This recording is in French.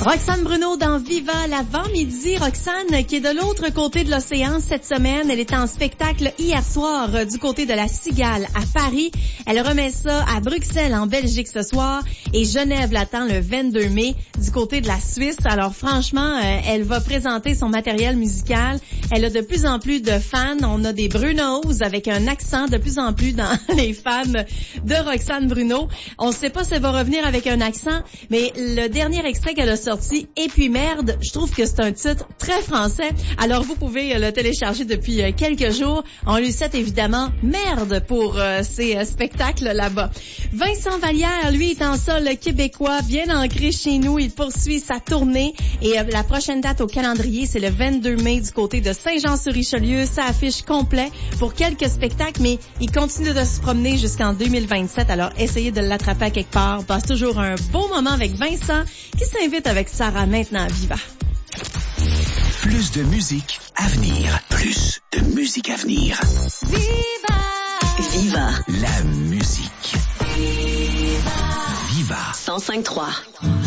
Roxane Bruno dans Viva l'avant-midi. Roxane qui est de l'autre côté de l'océan cette semaine. Elle est en spectacle hier soir du côté de la Cigale à Paris. Elle remet ça à Bruxelles en Belgique ce soir et Genève l'attend le 22 mai du côté de la Suisse. Alors franchement, elle va présenter son matériel musical. Elle a de plus en plus de fans. On a des Brunos avec un accent de plus en plus dans les fans de Roxane Bruno. On ne sait pas si elle va revenir avec un accent, mais le dernier extrait qu'elle a sorti, Et puis merde, je trouve que c'est un titre très français. Alors vous pouvez le télécharger depuis quelques jours. On lui souhaite évidemment merde pour ses spectacles là-bas. Vincent Vallière, lui, est en sol québécois, bien ancré chez nous. Il poursuit sa tournée et la prochaine date au calendrier, c'est le 22 mai du côté de Saint-Jean-sur-Richelieu. Ça affiche complet pour quelques spectacles, mais il continue de se promener jusqu'en 2027. Alors essayez de l'attraper à quelque part. On passe toujours un bon moment avec Vincent qui s'invite avec Sarah maintenant à Viva. Plus de musique à venir. Plus de musique à venir. Viva! Viva. La musique. Viva. Viva. 105.3.